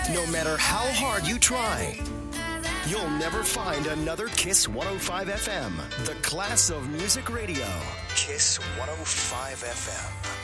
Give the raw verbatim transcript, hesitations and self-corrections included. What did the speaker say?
No matter how hard you try, you'll never find another Kiss one oh five F M. The class of music radio. Kiss one oh five F M.